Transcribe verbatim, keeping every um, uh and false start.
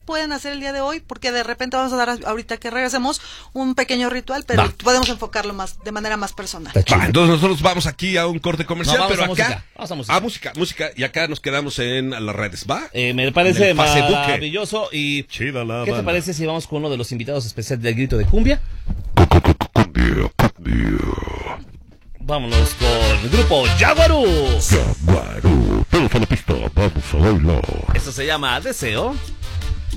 pueden hacer el día de hoy? Porque de repente vamos a dar, ahorita que regresemos, un pequeño ritual, pero Va. podemos enfocarlo más de manera más personal. Va, entonces nosotros vamos aquí a un corte comercial, No, vamos pero a acá música, vamos a música. a música, música, y acá nos quedamos en las redes, ¿va? Eh, me parece En el Facebook. maravilloso. Y Chida la ¿qué te banda. parece si vamos con uno de los invitados especiales del Grito de Cumbia? Vámonos con el grupo Jaguarú. Jaguarú, todos a la pista, vamos a bailar. Esto se llama Deseo.